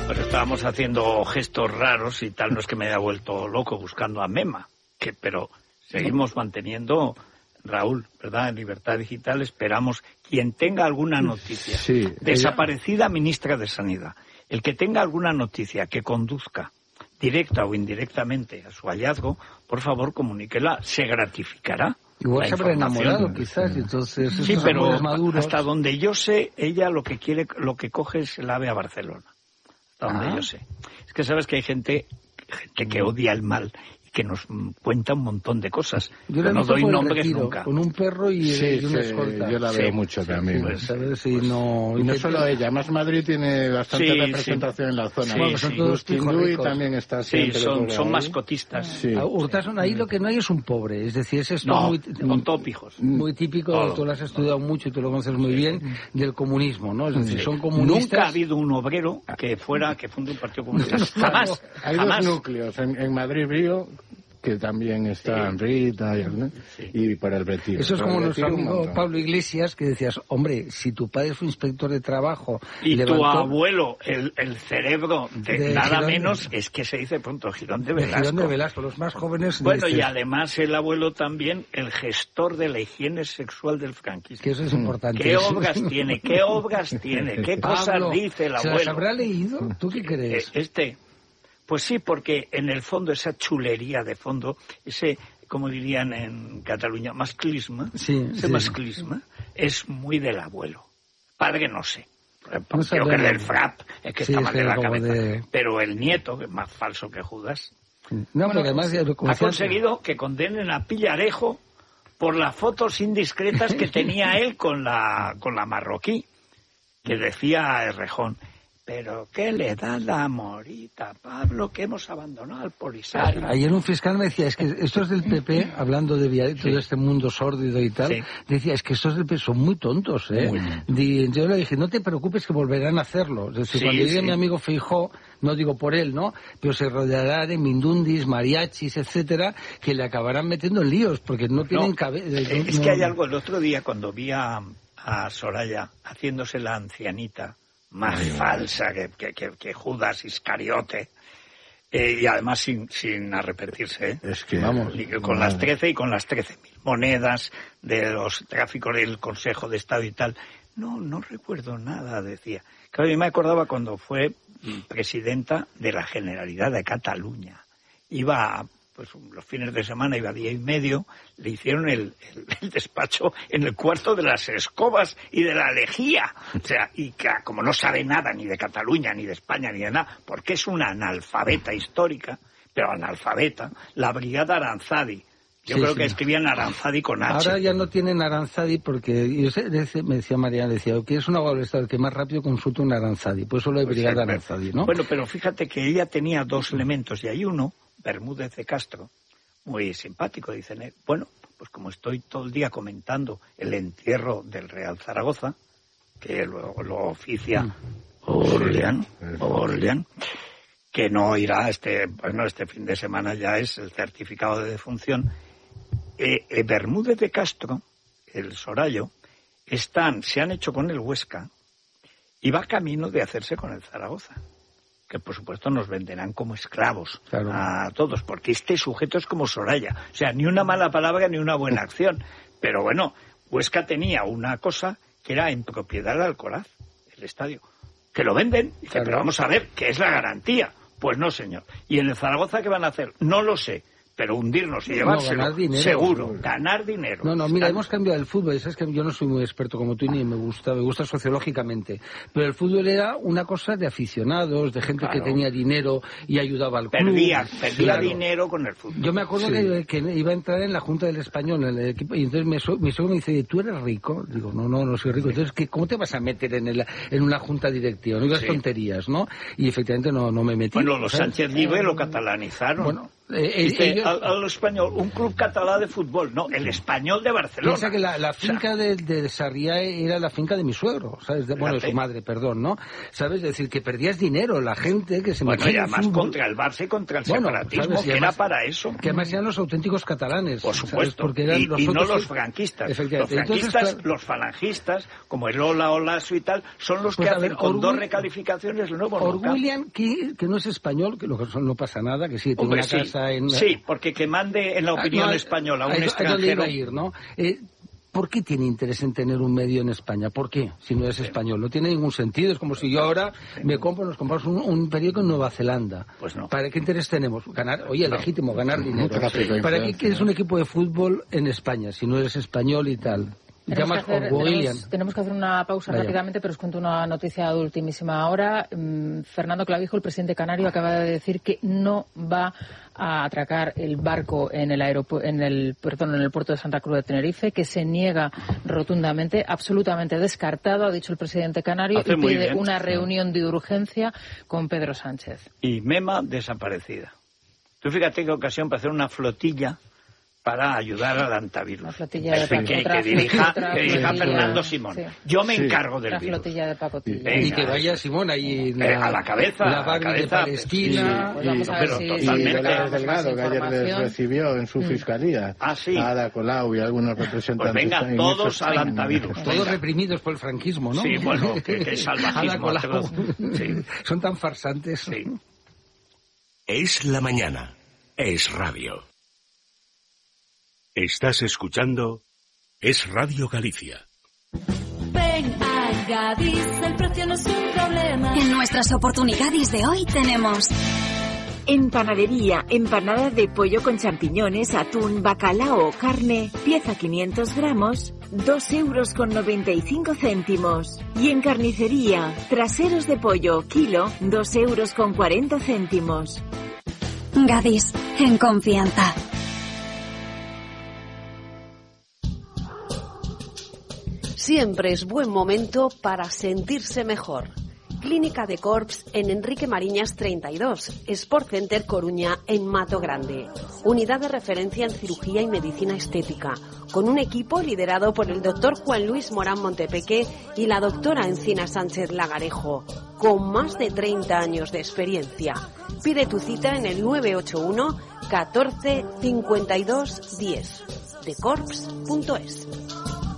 pero estábamos haciendo gestos raros y tal, no es que me haya vuelto loco buscando a Mema, pero seguimos manteniendo, Raúl, ¿verdad? En Libertad Digital esperamos quien tenga alguna noticia. Sí, Desaparecida ministra de Sanidad. El que tenga alguna noticia que conduzca directa o indirectamente a su hallazgo, por favor comuníquela, se gratificará. Igual se habrá enamorado, quizás, entonces... Sí, pero hasta donde yo sé, ella lo que coge es el AVE a Barcelona. Hasta donde yo sé. Es que sabes que hay gente que odia el mal y que nos cuenta un montón de cosas. Yo no doy nombres nunca. Con un perro y una escolta. Yo la veo mucho también. Pues, a ver si no... Y no solo ella, además Madrid tiene bastante representación en la zona. Bueno, también está siempre. Sí, son mascotistas. Sí. Urtasun, ahí lo que no hay es un pobre. Es decir, es esto con topijos. Muy típico, tú lo has estudiado mucho y tú lo conoces muy bien, del comunismo, ¿no? Es decir, son comunistas... Nunca ha habido un obrero que funde un partido comunista. Jamás. Hay dos núcleos. En Madrid Río, que también está en Rita y para el Retiro. Eso es como nuestro amigo Pablo Iglesias, que decías, hombre, si tu padre fue inspector de trabajo... Y tu abuelo, el cerebro de nada Girón, menos, es que se dice pronto, Girón de Velasco. Girón de Velasco, los más jóvenes... Bueno, y además el abuelo también, el gestor de la higiene sexual del franquismo. Que eso es importante. ¿Qué obras tiene? ¿Qué cosas dice el abuelo? ¿Se las habrá leído? ¿Tú qué crees? Pues sí, porque en el fondo esa chulería de fondo, ese, como dirían en Cataluña, masclisme, masclisme, es muy del abuelo. Padre no sé. Creo que el del Frap es que está mal de la cabeza. Pero el nieto, que es más falso que Judas, pero además ha conseguido que condenen a Pillarejo por las fotos indiscretas que tenía él con la marroquí, que decía Errejón. Pero ¿qué le da la morita, Pablo, que hemos abandonado al Polisario? Ayer un fiscal me decía, es que estos del PP, hablando de todo este mundo sórdido y tal, decía, es que estos del PP son muy tontos, ¿eh? Yo le dije, no te preocupes que volverán a hacerlo. Es decir, cuando llegue mi amigo Feijóo, no digo por él, ¿no? Pero se rodeará de mindundis, mariachis, etcétera, que le acabarán metiendo en líos, porque no tienen cabeza. Es que hay algo, el otro día cuando vi a Soraya haciéndose la ancianita, más falsa que Judas Iscariote, y además sin arrepentirse, ¿eh? Es que, con las 13 y con las 13.000 monedas de los tráficos del Consejo de Estado y tal. No recuerdo nada, decía. Claro, yo me acordaba cuando fue presidenta de la Generalidad de Cataluña. Iba, pues los fines de semana, iba día y medio, le hicieron el despacho en el cuarto de las escobas y de la lejía. O sea, y que como no sabe nada ni de Cataluña, ni de España, ni de nada, porque es una analfabeta histórica, pero analfabeta, la Brigada Aranzadi. Yo creo que escribían Aranzadi con H. Ahora ya no tienen Aranzadi porque, me decía Mariana, que es un abogado del Estado el que más rápido consulta un Aranzadi, por eso lo de Brigada Aranzadi, ¿no? Bueno, pero fíjate que ella tenía dos elementos, y hay uno, Bermúdez de Castro, muy simpático, dicen, bueno, pues como estoy todo el día comentando el entierro del Real Zaragoza, que lo oficia Orleán, que no irá este fin de semana, ya es el certificado de defunción. Bermúdez de Castro, el Sorallo, se han hecho con el Huesca y va camino de hacerse con el Zaragoza, que por supuesto nos venderán como esclavos a todos, porque este sujeto es como Soraya, o sea, ni una mala palabra ni una buena acción. Pero bueno, Huesca tenía una cosa que era en propiedad de Alcoraz, el estadio, que lo venden, dice, pero vamos a ver, ¿qué es la garantía? Pues no, señor. ¿Y en el Zaragoza qué van a hacer? No lo sé. Pero hundirnos y llevárselo, seguro, ganar dinero. Mira, hemos cambiado el fútbol, y sabes que yo no soy muy experto como tú, ni me gusta sociológicamente, pero el fútbol era una cosa de aficionados, de gente que tenía dinero y ayudaba al club. Perdía dinero con el fútbol. Yo me acuerdo que iba a entrar en la Junta del Español, en el equipo, y entonces mi suegro me dice, ¿tú eres rico? Digo, no soy rico. Entonces, ¿cómo te vas a meter en una junta directiva? No digas tonterías, ¿no? Y efectivamente no me metí. Bueno, los Sánchez Libre lo catalanizaron. Bueno, Dice, al Español, un club catalán de fútbol. No, el Español de Barcelona. Piensa que la finca de Sarriá era la finca de mi suegro, ¿sabes? Bueno, de su madre, perdón, ¿no? ¿Sabes? Es decir, que perdías dinero la gente que se metía en el además fútbol. contra el Barça y contra el separatismo, ¿sabes? que era para eso. Que además eran los auténticos catalanes. Por supuesto. Porque eran y no los franquistas. Los franquistas, los falangistas, como el Ola, Olaso y tal, son los que hacen con 2 recalificaciones el nuevo local. William, que no es español, que no pasa nada, que sí, tiene una casa en... Sí, porque que mande en la opinión española a un extranjero... ¿Por qué tiene interés en tener un medio en España? ¿Por qué? Si no es español. No tiene ningún sentido. Es como si yo ahora nos compramos un periódico en Nueva Zelanda. Pues no. ¿Para qué interés tenemos? Legítimo, ganar dinero. ¿Para qué quieres un equipo de fútbol en España si no eres español y tal? Tenemos que hacer una pausa rápidamente, pero os cuento una noticia de ultimísima hora. Fernando Clavijo, el presidente canario, acaba de decir que no va a atracar el barco en el puerto de Santa Cruz de Tenerife, que se niega rotundamente, absolutamente descartado, ha dicho el presidente canario, y pide una reunión de urgencia con Pedro Sánchez. Y Mema desaparecida. Tú fíjate qué ocasión para hacer una flotilla para ayudar al antivirus. La flotilla de que dirija Fernando Simón. Sí. Yo me encargo del virus. La flotilla de pacotilla. Y que vaya Simón ahí a la cabeza. La Barbie de Palestina. Dolores Delgado, que ayer les recibió en su fiscalía. A Ada Colau y algunos representantes. Pues venga, todos al antivirus. Todos reprimidos por el franquismo, ¿no? Sí, bueno, que salvajismo. Ada Colau. Son tan farsantes. Sí. Es la mañana. Es radio. Estás escuchando Es Radio Galicia. Ven a Gadis, el precio no es un problema. En nuestras oportunidades de hoy tenemos... En panadería, empanada de pollo con champiñones, atún, bacalao o carne, pieza 500 gramos, 2,95 €. Y en carnicería, traseros de pollo, kilo, 2,40 €. Gadis, en confianza. Siempre es buen momento para sentirse mejor. Clínica de Corps en Enrique Mariñas 32, Sport Center Coruña en Mato Grande. Unidad de referencia en cirugía y medicina estética, con un equipo liderado por el doctor Juan Luis Morán Montepeque y la doctora Encina Sánchez Lagarejo, con más de 30 años de experiencia. Pide tu cita en el 981 14 52 10, decorps.es.